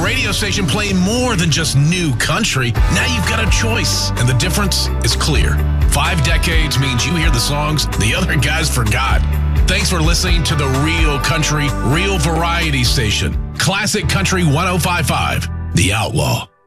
radio station playing more than just new country. Now you've got a choice, and the difference is clear. 5 decades means you hear the songs the other guys forgot. Thanks for listening to the Real Country, Real Variety Station. Classic Country 105.5, The Outlaw.